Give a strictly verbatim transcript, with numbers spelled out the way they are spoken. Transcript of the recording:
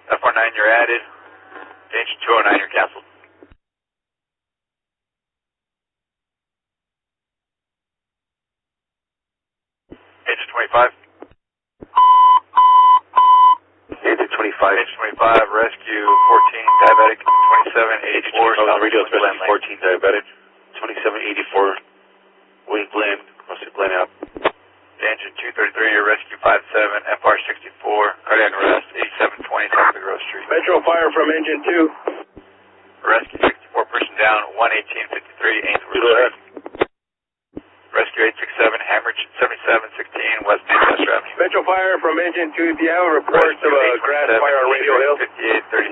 F R nine, you're added. Engine two oh nine, you're canceled. Engine twenty-five. Engine twenty-five. Engine twenty-five, rescue fourteen, diabetic, twenty-seven eighty-four. On the radio, especially fourteen, diabetic, twenty-seven eighty-four, wing blend, crossing blend out. Engine two thirty-three, your rescue five seven, F R sixty-four, cardiac arrest, eighty-seven twenty, South Big Rose Street. Metro Fire from engine two. Rescue sixty-four, person down, one eighteen fifty-three, Ainsworth Street. Rescue eight six seven, Hammeridge, seventy-seven sixteen, West Manchester Avenue. Metro Fire from engine two, do you have a report of a grass fire on Radio Hill? fifty-eight thirty.